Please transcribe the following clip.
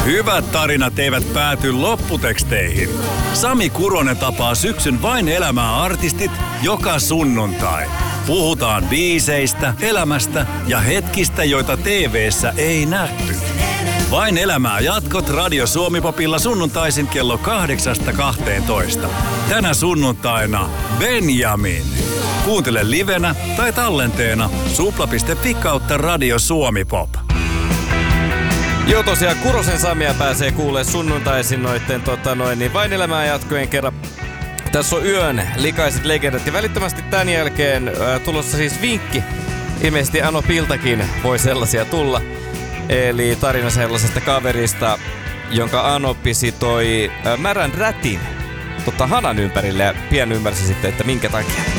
Hyvät tarinat eivät pääty lopputeksteihin. Sami Kuronen tapaa syksyn Vain elämää -artistit joka sunnuntai. Puhutaan biiseistä, elämästä ja hetkistä, joita TV:ssä ei nähty. Vain elämää -jatkot Radio Suomi-popilla sunnuntaisin kello 8-12. Tänä sunnuntaina Benjamin. Kuuntele livenä tai tallenteena supla.fi/Radio Suomi-pop. Joo, tosiaan Kurosen Samia pääsee kuulee sunnuntaisin noitten niin Vain elämää -jatkojen kerran. Tässä on yön likaiset legendat ja välittömästi tämän jälkeen tulossa siis vinkki. Ilmeisesti Ano Piltakin voi sellaisia tulla. Eli tarina sellaisesta kaverista, jonka Anopisi toi märän rätin hanan ympärille ja pian ymmärsi sitten, että minkä takia.